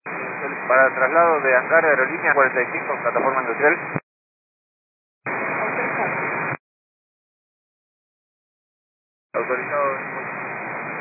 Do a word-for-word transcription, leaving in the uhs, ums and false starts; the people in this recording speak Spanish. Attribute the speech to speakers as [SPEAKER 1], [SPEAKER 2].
[SPEAKER 1] Para traslado de hangar aerolínea cuarenta y cinco, plataforma industrial. Autorizado.